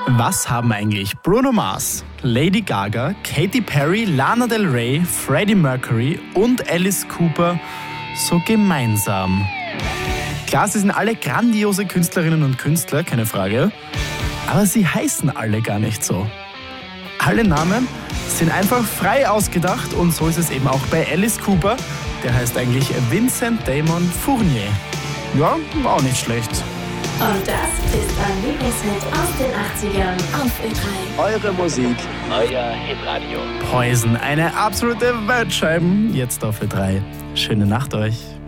Was haben eigentlich Bruno Mars, Lady Gaga, Katy Perry, Lana Del Rey, Freddie Mercury und Alice Cooper so gemeinsam? Klar, sie sind alle grandiose Künstlerinnen und Künstler, keine Frage, aber sie heißen alle gar nicht so. Alle Namen sind einfach frei ausgedacht und so ist es eben auch bei Alice Cooper. Der heißt eigentlich Vincent Damon Fournier. Ja, war auch nicht schlecht. Und das ist ein Lieblingshit aus den 80ern auf Ö3. Eure Musik, euer Hitradio. Poison, eine absolute Weltscheibe, jetzt auf Ö3. Schöne Nacht euch.